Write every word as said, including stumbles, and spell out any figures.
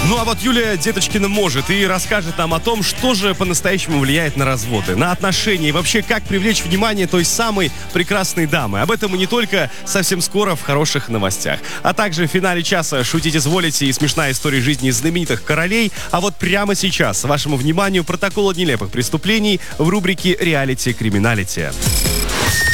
Ну а вот Юлия Деточкина может и расскажет нам о том, что же по-настоящему влияет на разводы, на отношения и вообще как привлечь внимание той самой прекрасной дамы. Об этом и не только совсем скоро в хороших новостях. А также в финале часа шутить изволите и смешная история жизни знаменитых королей. А вот прямо сейчас вашему вниманию протокол нелепых преступлений в рубрике «Реалити Криминалити».